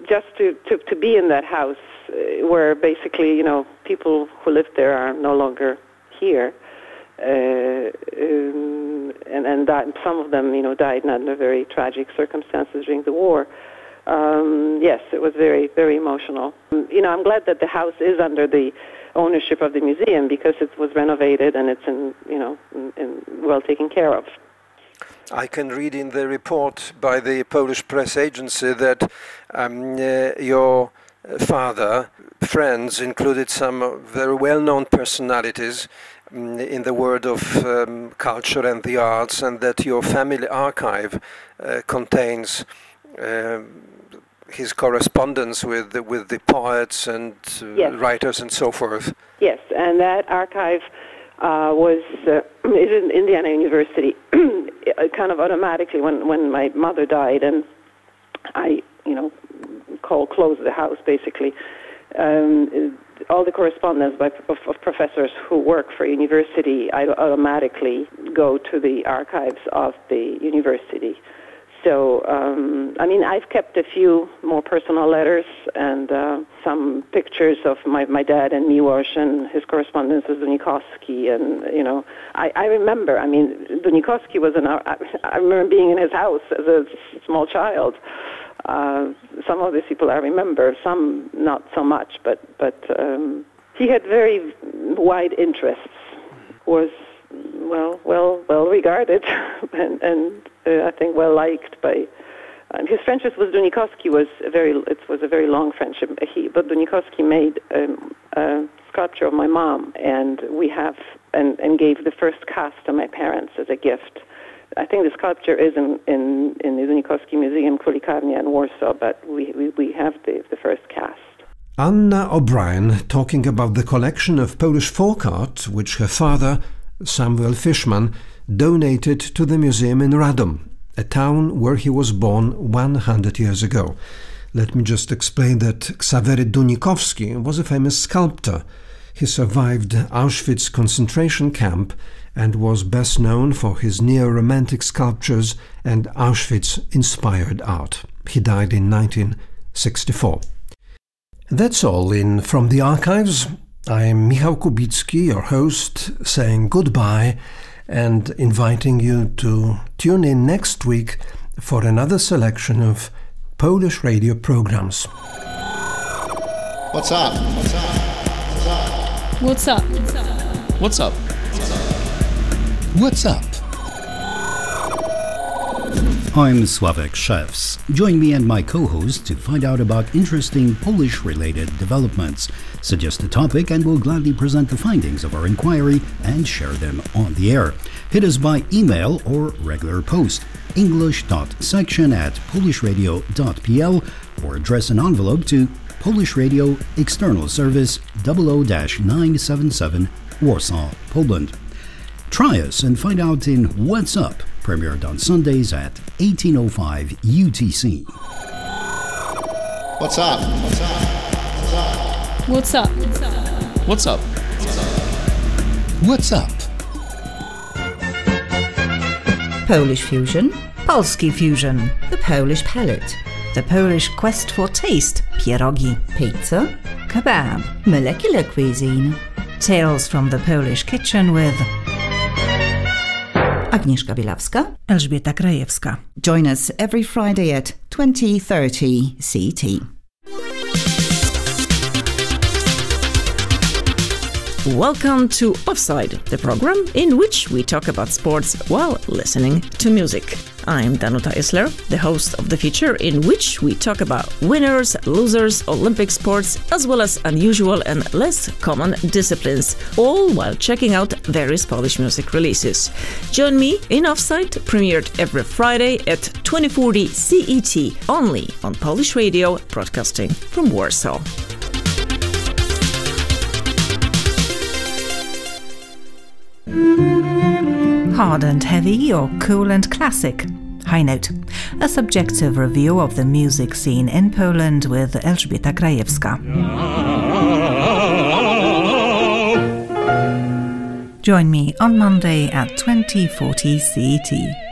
just to be in that house where basically, you know, people who lived there are no longer here. And that, some of them, you know, died under very tragic circumstances during the war. Yes, it was very, very emotional. You know, I'm glad that the house is under the ownership of the museum because it was renovated and it's well taken care of. I can read in the report by the Polish press agency that your father, friends included some very well-known personalities in the world of culture and the arts, and that your family archive contains his correspondence with the poets and yes. writers and so forth. Yes, and that archive is in Indiana University. Kind of automatically when my mother died, and I, you know, closed the house basically. All the correspondence of professors who work for university automatically go to the archives of the university. So, I mean, I've kept a few more personal letters and some pictures of my dad and Miłosz and his correspondence with Dunikowski. And, you know, I remember, I mean, Dunikowski was I remember being in his house as a small child. Some of these people I remember, some not so much, but he had very wide interests, was well regarded, and I think well liked by. His friendship with Dunikowski was a very long friendship. But Dunikowski made a sculpture of my mom, and we have and gave the first cast to my parents as a gift. I think the sculpture is in the Dunikowski Museum, Królikarnia in Warsaw, but we have the first cast. Anna O'Brien talking about the collection of Polish folk art which her father, Samuel Fishman, donated to the museum in Radom, a town where he was born 100 years ago. Let me just explain that Ksawery Dunikowski was a famous sculptor. He survived Auschwitz concentration camp and was best known for his neo-romantic sculptures and Auschwitz-inspired art. He died in 1964. That's all in From the Archives. I'm Michał Kubicki, your host, saying goodbye and inviting you to tune in next week for another selection of Polish radio programs. What's up? What's up? What's up? What's up? What's up? I'm Sławek Szewc. Join me and my co-host to find out about interesting Polish-related developments. Suggest a topic and we'll gladly present the findings of our inquiry and share them on the air. Hit us by email or regular post, english.section@polishradio.pl, or address an envelope to Polish Radio, External Service 00-977, Warsaw, Poland. Try us and find out in What's Up, premiered on Sundays at 18:05 UTC. What's up? What's up? What's up? What's up? What's up? Polish Fusion, Polski Fusion, the Polish Palette, the Polish Quest for Taste, pierogi, pizza, kebab, molecular cuisine, tales from the Polish kitchen with Agnieszka Bielawska, Elżbieta Krajewska. Join us every Friday at 20:30 CT. Welcome to Offside, the program in which we talk about sports while listening to music. I'm Danuta Isler, the host of the feature in which we talk about winners, losers, Olympic sports, as well as unusual and less common disciplines, all while checking out various Polish music releases. Join me in Offside, premiered every Friday at 2040 CET, only on Polish Radio, broadcasting from Warsaw. Hard and heavy or cool and classic? High Note, a subjective review of the music scene in Poland with Elżbieta Krajewska. Join me on Monday at 2040 CET.